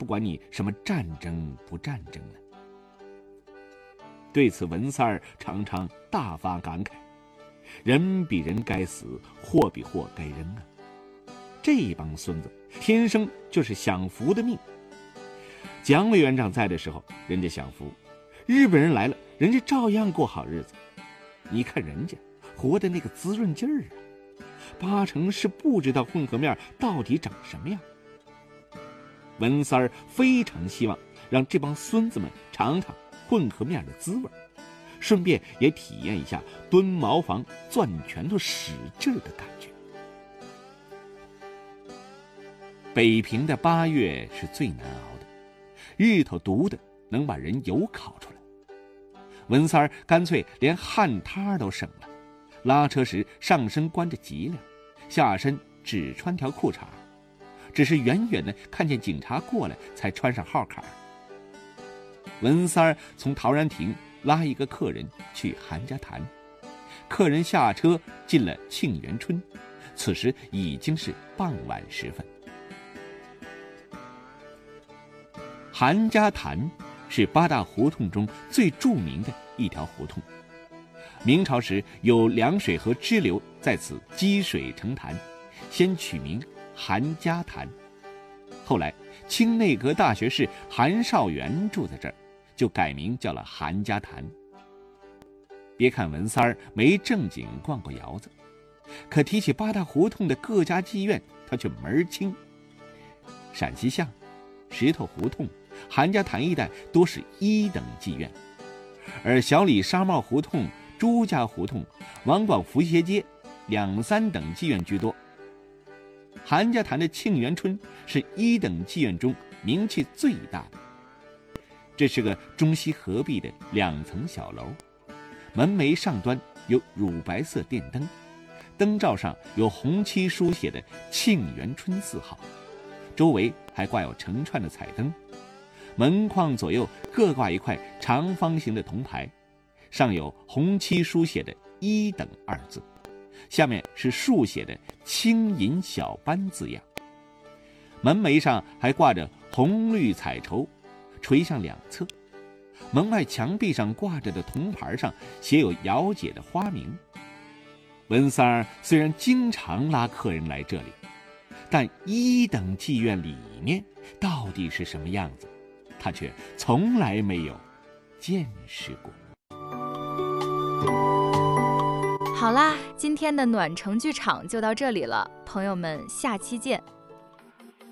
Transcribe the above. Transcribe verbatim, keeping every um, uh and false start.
不管你什么战争不战争呢？对此，文三儿常常大发感慨：人比人该死，货比货该扔啊！这帮孙子天生就是享福的命。蒋委员长在的时候，人家享福；日本人来了，人家照样过好日子。你看人家活的那个滋润劲儿啊，八成是不知道混合面到底长什么样。文三儿非常希望让这帮孙子们尝尝混合面的滋味，顺便也体验一下蹲茅房攥拳头使劲的感觉。北平的八月是最难熬的，日头毒的能把人油烤出来。文三儿干脆连汗摊都省了，拉车时上身关着脊梁，下身只穿条裤衩，只是远远的看见警察过来才穿上号坎。文三儿从陶然亭拉一个客人去韩家潭，客人下车进了沁园春，此时已经是傍晚时分。韩家潭是八大胡同中最著名的一条胡同，明朝时有凉水河支流在此积水成潭，先取名韩家潭。后来清内阁大学士韩绍元住在这儿，就改名叫了韩家潭。别看文三儿没正经逛过窑子，可提起八大胡同的各家妓院，他却门儿清。陕西巷、石头胡同、韩家潭一带多是一等妓院，而小李纱帽胡同、朱家胡同、王广福斜街两三等妓院居多。韩家潭的沁园春是一等妓院中名气最大的，这是个中西合璧的两层小楼，门楣上端有乳白色电灯，灯罩上有红漆书写的沁园春字号，周围还挂有成串的彩灯，门框左右各挂一块长方形的铜牌，上有红漆书写的一等二字，下面是竖写的青银小斑字样。门楣上还挂着红绿彩绸，垂向两侧。门外墙壁上挂着的铜牌上写有姚姐的花名。文三儿虽然经常拉客人来这里，但一等妓院里面到底是什么样子，他却从来没有见识过。 好啦，今天的暖城剧场就到这里了，朋友们，下期见。